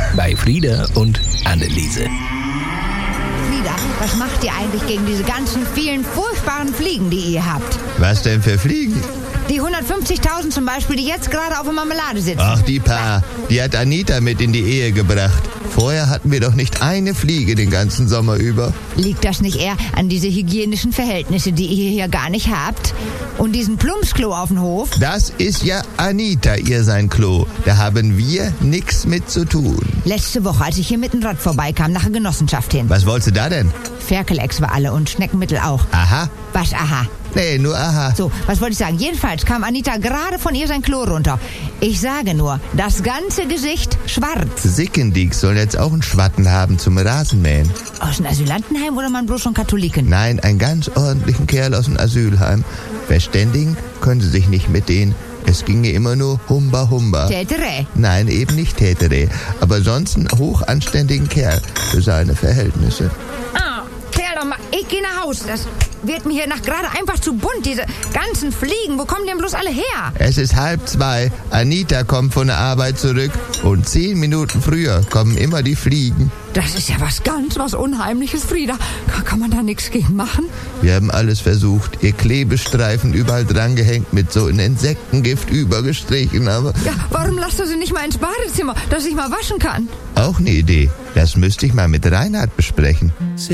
bei Frieda und Anneliese. Frieda, was macht ihr eigentlich gegen diese ganzen vielen furchtbaren Fliegen, die ihr habt? Was denn für Fliegen? Die 150.000 zum Beispiel, die jetzt gerade auf der Marmelade sitzen. Ach, die paar. Die hat Anita mit in die Ehe gebracht. Vorher hatten wir doch nicht eine Fliege den ganzen Sommer über. Liegt das nicht eher an diese hygienischen Verhältnisse, die ihr hier gar nicht habt? Und diesen Plumpsklo auf dem Hof? Das ist ja Anita, ihr sein Klo. Da haben wir nix mit zu tun. Letzte Woche, als ich hier mit dem Rad vorbeikam, nach der Genossenschaft hin. Was wolltest du da denn? Ferkelex war alle und Schneckenmittel auch. Aha. Was, aha? Nee, nur aha. So, was wollte ich sagen? Jedenfalls kam Anita gerade von ihr sein Klo runter. Ich sage nur, das ganze Gesicht schwarz. Sickendiek soll jetzt auch einen Schwatten haben zum Rasenmähen. Aus dem Asylantenheim oder man bloß schon Katholiken? Nein, einen ganz ordentlichen Kerl aus dem Asylheim. Verständigen können sie sich nicht mit denen. Es ginge immer nur Humba Humba. Tätere. Nein, eben nicht Tätere. Aber sonst einen hochanständigen Kerl für seine Verhältnisse. Kerl doch mal, ich gehe nach Haus. Das wird mir hier nach gerade einfach zu bunt. Diese ganzen Fliegen, wo kommen denn bloß alle her? Es ist 1:30. Anita kommt von der Arbeit zurück. Und 10 Minuten früher kommen immer die Fliegen. Das ist ja was Unheimliches, Frieda. Kann man da nichts gegen machen? Wir haben alles versucht. Ihr Klebestreifen überall drangehängt, mit so einem Insektengift übergestrichen, aber... Ja, warum lasst du sie nicht mal ins Badezimmer, dass ich mal waschen kann? Auch eine Idee. Das müsste ich mal mit Reinhard besprechen.